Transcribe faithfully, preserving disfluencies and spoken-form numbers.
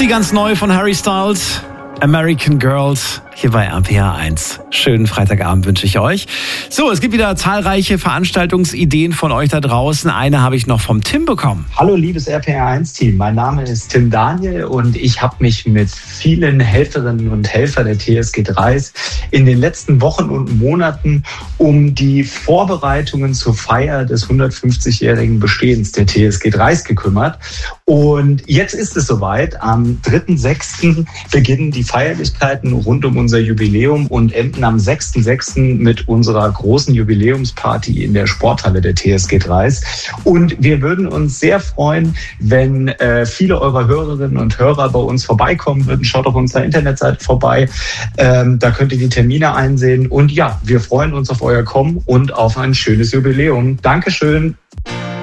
sie ganz neu von Harry Styles, American Girls, hier bei R P R eins. Schönen Freitagabend wünsche ich euch. So, es gibt wieder zahlreiche Veranstaltungsideen von euch da draußen. Eine habe ich noch vom Tim bekommen. Hallo liebes R P R eins Team, mein Name ist Tim Daniel und ich habe mich mit vielen Helferinnen und Helfern der T S G Dreis in den letzten Wochen und Monaten um die Vorbereitungen zur Feier des hundertfünfzigjährigen Bestehens der T S G Dreis gekümmert. Und jetzt ist es soweit. Am dritten sechsten beginnen die Feierlichkeiten rund um unser Jubiläum und enden am sechsten sechsten mit unserer großen Jubiläumsparty in der Sporthalle der T S G Dreis. Und wir würden uns sehr freuen, wenn äh, viele eurer Hörerinnen und Hörer bei uns vorbeikommen würden. Schaut auf unserer Internetseite vorbei. Ähm, da könnt ihr die Termine einsehen. Und ja, wir freuen uns auf euer Kommen und auf ein schönes Jubiläum. Dankeschön.